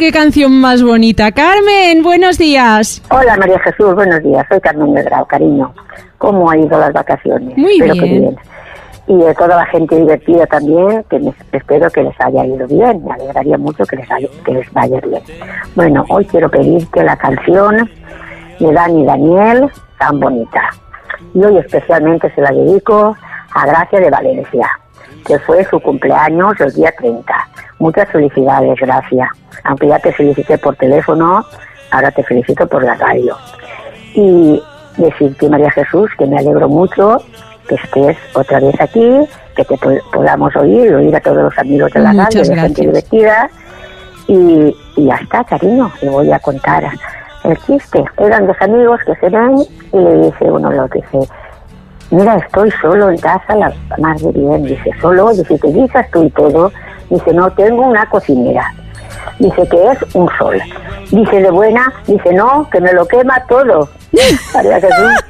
qué canción más bonita! Carmen, buenos días. Hola María Jesús, buenos días. Soy Carmen Medrao, cariño. ¿Cómo ha ido las vacaciones? Muy espero bien. Que bien. Y de toda la gente divertida también, espero que les haya ido bien. Me alegraría mucho que les vaya bien. Bueno, hoy quiero pedirte la canción de Dani Daniel, Tan Bonita. Y hoy especialmente se la dedico a Gracia de Valencia, que fue su cumpleaños el día 30. Muchas felicidades, Gracia. Aunque ya te felicité por teléfono, ahora te felicito por la radio. Y decirte, María Jesús, que me alegro mucho que estés otra vez aquí, que te podamos oír a todos los amigos de la radio, de gente divertida. Y ya está, cariño, le voy a contar el chiste. Eran dos amigos que se ven y le dice uno al otro, dice, mira, estoy solo en casa, la más de bien, dice, solo, dice, te guisas tú y todo, dice, no, tengo una cocinera, dice que es un sol, dice, de buena, dice, no, que me lo quema todo. María Jesús.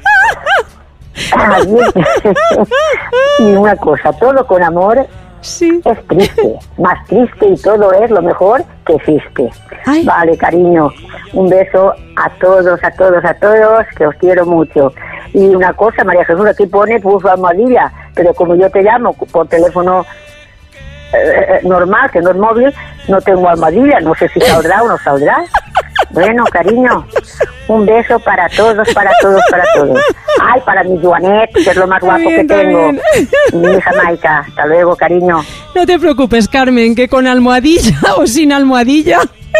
Y una cosa, todo con amor sí. Es triste, más triste y todo es lo mejor que existe. Ay. Vale, cariño, un beso a todos, que os quiero mucho. Y una cosa, María Jesús, aquí pone puso almohadilla, pero como yo te llamo por teléfono normal, que no es móvil, no tengo almohadilla, no sé si saldrá o no saldrá. Bueno, cariño, un beso para todos. Ay, para mi Joanet, que es lo más guapo que tengo. Mi hija Maika, hasta luego, cariño. No te preocupes, Carmen, que con almohadilla o sin almohadilla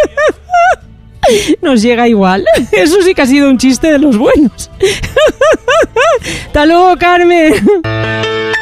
nos llega igual. Eso sí que ha sido un chiste de los buenos. Hasta luego, Carmen.